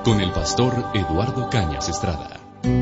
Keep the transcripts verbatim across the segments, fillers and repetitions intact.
con el pastor Eduardo Cañas Estrada.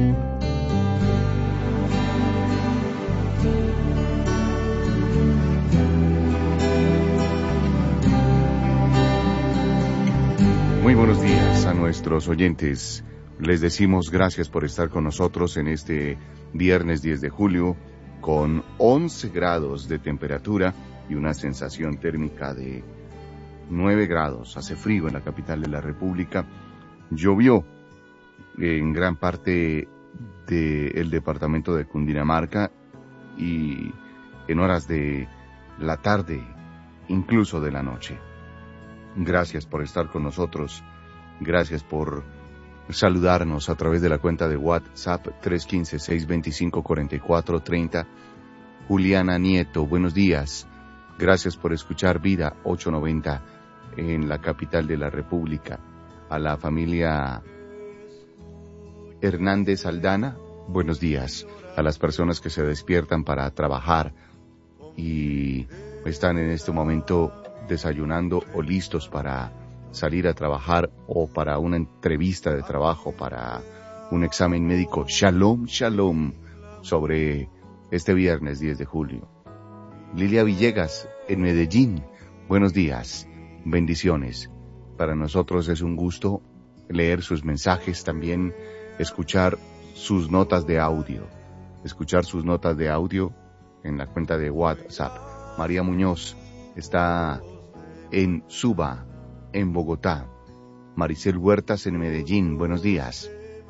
Muy buenos días a nuestros oyentes. Les decimos gracias por estar con nosotros en este viernes diez de julio con once grados de temperatura y una sensación térmica de nueve grados. Hace frío en la capital de la República. Llovió en gran parte del departamento de Cundinamarca y en horas de la tarde, incluso de la noche. Gracias por estar con nosotros. Gracias por saludarnos a través de la cuenta de WhatsApp tres uno cinco, seis dos cinco, cuatro cuatro tres cero. Juliana Nieto, buenos días. Gracias por escuchar Vida ochocientos noventa en la capital de la República. A la familia Hernández Aldana, buenos días. A las personas que se despiertan para trabajar y están en este momento desayunando o listos para salir a trabajar o para una entrevista de trabajo, para un examen médico. Shalom, shalom, sobre este viernes diez de julio. Lilia Villegas, en Medellín, buenos días, bendiciones. Para nosotros es un gusto leer sus mensajes, también escuchar sus notas de audio, escuchar sus notas de audio en la cuenta de WhatsApp. María Muñoz está en Suba, en Bogotá. Maricel Huertas en Medellín, buenos días.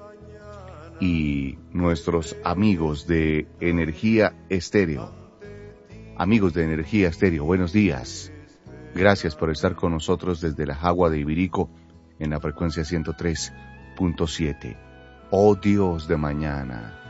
Y nuestros amigos de Energía Estéreo, amigos de Energía Estéreo, buenos días. Gracias por estar con nosotros desde la Jagua de Ibirico en la frecuencia ciento tres punto siete. Oh Dios de mañana.